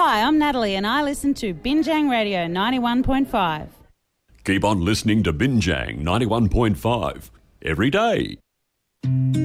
Hi, I'm Natalie and I listen to Binjang Radio 91.5. Keep on listening to Binjang 91.5 every day.